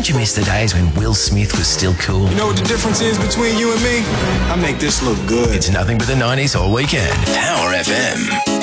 Don't you miss the days when Will Smith was still cool? You know what the difference is between you and me? I make this look good. It's nothing but the 90s all weekend. Power FM.